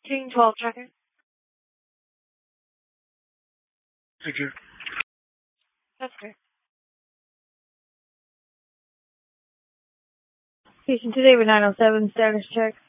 Team 12 tracker. Thank you. That's correct. Station today with 907 status check.